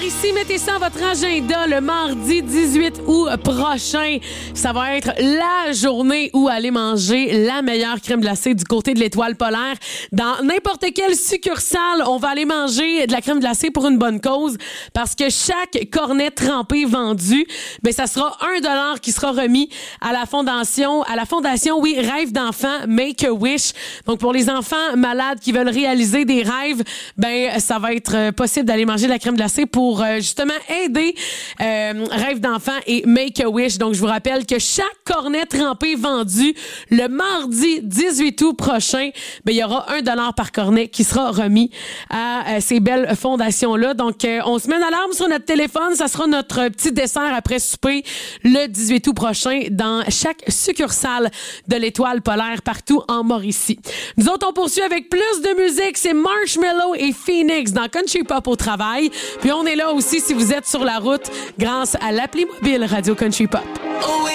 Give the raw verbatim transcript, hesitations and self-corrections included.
Mauricie, mettez ça dans votre agenda le mardi dix-huit août prochain. Ça va être la journée où aller manger la meilleure crème glacée du côté de l'Étoile polaire. Dans n'importe quelle succursale, on va aller manger de la crème glacée pour une bonne cause parce que chaque cornet trempé vendu, ben ça sera un dollar qui sera remis à la fondation, à la fondation, oui, Rêve d'enfants, Make-A-Wish. Donc, pour les enfants malades qui veulent réaliser des rêves, ben ça va être possible d'aller manger de la crème glacée pour euh, justement aider euh, Rêve d'enfants et Make-A-Wish. Donc, je vous rappelle que chaque cornet trempé vendu le mardi dix-huit août prochain, ben il y aura un dollar par cornet qui sera remis à euh, ces belles fondations-là. Donc, euh, on se met une alarme sur notre téléphone. Ça sera notre petit dessert après souper le dix-huit août prochain dans chaque succursale de l'Étoile polaire partout en Mauricie. Nous autres, on poursuit avec plus de musique. C'est Marshmello et Phoenix dans Country Pop au travail. Puis on est là aussi si vous êtes sur la route grâce à l'appli mobile Radio Country Pop.